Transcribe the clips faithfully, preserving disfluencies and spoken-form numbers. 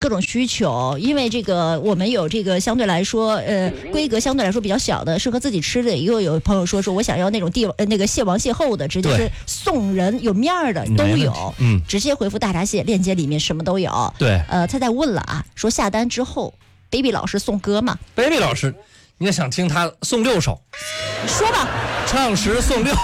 各种需求，因为这个我们有这个相对来说呃规格相对来说比较小的，适合自己吃的，又有朋友说说我想要那种帝呃那个蟹王蟹后的，直接是送人有面儿的都有，嗯，直接回复大闸蟹链接里面什么都有。 对， 呃，他在问了啊，说下单之后 ，baby 老师送歌吗 ？baby 老师，你也想听他送六首？ 说吧， 唱十送六。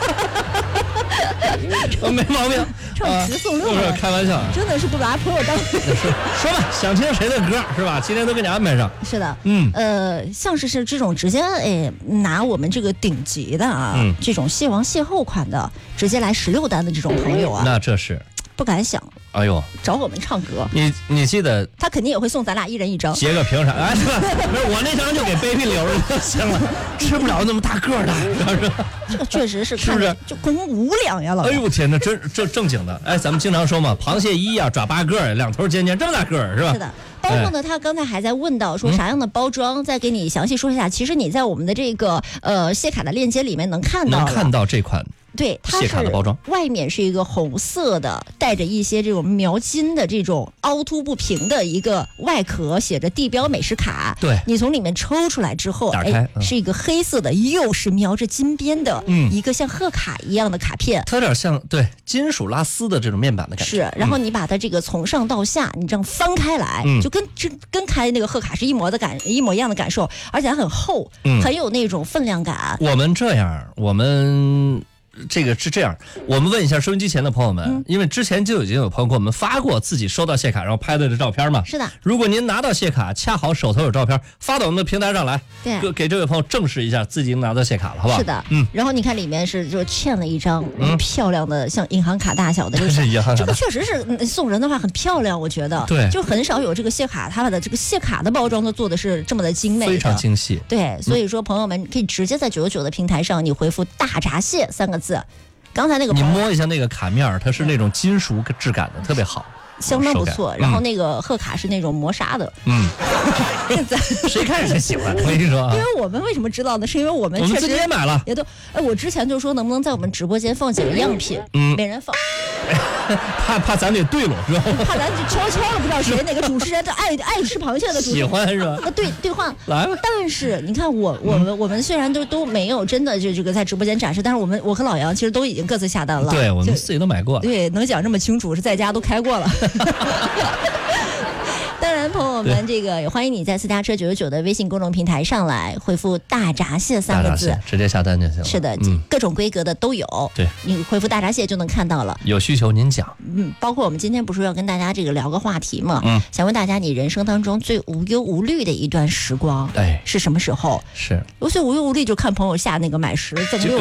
没毛病， 唱十送六、 啊，不是开玩笑， 真的是不把朋友当说吧，想听谁的歌是吧？今天都给你安排上。 是的， 嗯， 呃，像是是这种直接哎拿我们这个顶级的啊，嗯、这种蟹王蟹后款的，直接来十六单的这种朋友啊， 那这是不敢想。 哎呦， 找我们唱歌， 你你记得他肯定也会送咱俩一人一张， 截个屏啥？哎，是吧？不是我那张就给 baby 留着就行了，吃不了那么大个的，是吧？ 这确实是， 是不是就公无两呀，老？ 哎呦天哪，这这正经的，哎，咱们经常说嘛，螃蟹一呀，爪八个，两头尖尖，这么大个是吧？ 是的。包括呢，他刚才还在问到说啥样的包装，嗯、再给你详细说一下。其实你在我们的这个呃蟹卡的链接里面能看到， 能看到这款。 对，它是蟹卡的包装， 外面是一个红色的，带着一些这种描金的这种凹凸不平的一个外壳，写着地标美食卡。 对， 你从里面抽出来之后， 打开、 哎嗯、是一个黑色的，又是描着金边的，嗯，一个像贺卡一样的卡片， 它有点像对金属拉丝的这种面板的感觉。 是，然后你把它这个从上到下，你这样翻开来，嗯、就跟就跟开那个贺卡是一模的感一模一样的感受，而且还很厚，嗯、很有那种分量感。 我们这样，我们。这个是这样，我们问一下收音机前的朋友们，嗯、因为之前就已经有朋友给我们发过自己收到蟹卡然后拍的这照片嘛。 是的。 如果您拿到蟹卡，恰好手头有照片，发到我们的平台上来， 对， 给这位朋友证实一下自己已经拿到蟹卡了，好不好？ 是的，嗯。然后你看里面是就嵌了一张嗯漂亮的像银行卡大小的这个， 是银行卡， 这个确实是送人的话很漂亮，我觉得。 对。 就很少有这个蟹卡，它的这个蟹卡的包装都做的是这么的精美的， 非常精细。 对，所以说朋友们可以直接在九九九的平台上，你回复“大闸蟹”三个字。刚才那个你摸一下那个卡面，它是那种金属质感的，特别好， 相当不错。然后那个贺卡是那种磨砂的， 嗯，谁看谁喜欢，我跟你说啊。 因为我们为什么知道呢？是因为我们确实我们自己也买了， 也都哎，我之前就说能不能在我们直播间放几个样品，嗯，每人放。 怕怕咱得对了是吧？ 怕咱就悄悄的不知道谁哪个主持人这爱爱吃螃蟹的主持人喜欢是吧？ 呃，对兑换来吧。 但是你看我我们、嗯、我们虽然都都没有真的就这个在直播间展示，但是我们我和老杨其实都已经各自下单了。 对，我们自己都买过。 对，能讲这么清楚，是在家都开过了。当然，朋友们，这个也欢迎你在私家车九九九的微信公众平台上来回复“大闸蟹”三个字， 直接下单就行了。 是的，嗯、各种规格的都有。 对， 你回复“大闸蟹”就能看到了。 有需求您讲。 嗯，包括我们今天不是要跟大家这个聊个话题嘛？嗯，想问大家，你人生当中最无忧无虑的一段时光，哎，是什么时候？ 是， 我最无忧无虑就看朋友下那个买十赠六。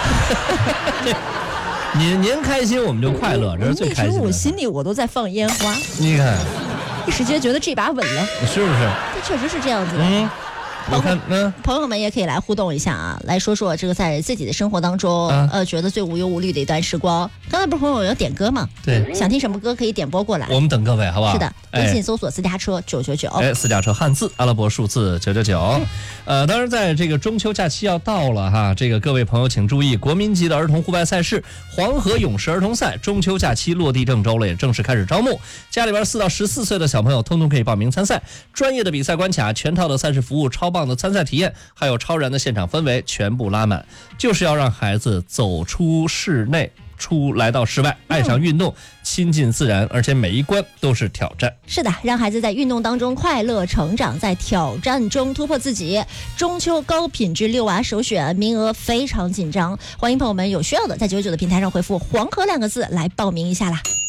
您您开心，我们就快乐，这是最开心的。 那时候我心里我都在放烟花。 你看。 一时间觉得这把稳了， 是不是？ 这确实是这样子的。 嗯，我看，嗯， 朋友们也可以来互动一下啊，来说说这个在自己的生活当中，啊、呃，觉得最无忧无虑的一段时光。刚才不是朋友要点歌吗？ 对， 想听什么歌可以点播过来。 我们等各位，好不好？ 是的，微信搜索私家车九九九。 哎，私家车汉字阿拉伯数字九九九。呃，当然，在这个中秋假期要到了哈，这个各位朋友请注意，国民级的儿童户外赛事黄河勇士儿童赛中秋假期落地郑州了，也正式开始招募。家里边四到十四岁的小朋友通通可以报名参赛，专业的比赛关卡、全套的赛事服务、超棒的参赛体验，还有超燃的现场氛围，全部拉满，就是要让孩子走出室内。出来到室外，爱上运动，亲近自然，而且每一关都是挑战。 是的，让孩子在运动当中快乐成长，在挑战中突破自己。中秋高品质遛娃首选，名额非常紧张，欢迎朋友们有需要的在九九九的平台上回复黄河两个字来报名一下啦。